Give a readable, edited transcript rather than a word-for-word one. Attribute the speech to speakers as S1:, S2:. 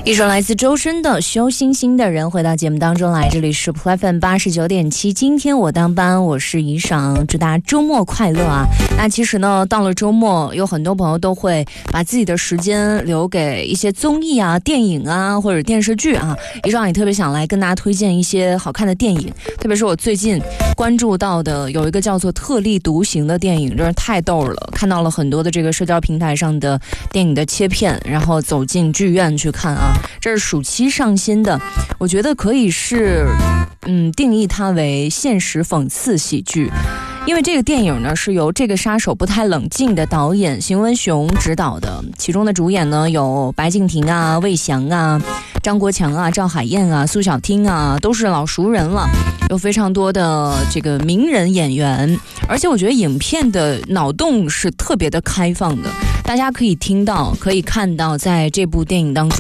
S1: 一首来自周深的《修星星的人》回到节目当中来，这里是 FM 89.7，今天我当班，我是怡赏，祝大家周末快乐啊！那其实呢，到了周末，有很多朋友都会把自己的时间留给一些综艺啊、电影啊或者电视剧啊。怡赏也特别想来跟大家推荐一些好看的电影，特别是我最近关注到的有一个叫做《特立独行》的电影，真是太逗了！看到了很多的这个社交平台上的电影的切片，然后走进剧院去看啊。这是暑期上新的，我觉得可以是定义它为现实讽刺喜剧。因为这个电影呢是由这个杀手不太冷静的导演邢文雄执导的，其中的主演呢有白敬亭啊、魏翔啊、张国强啊、赵海燕啊、苏小汀啊，都是老熟人了，有非常多的这个名人演员，而且我觉得影片的脑洞是特别的开放的，大家可以听到、可以看到，在这部电影当中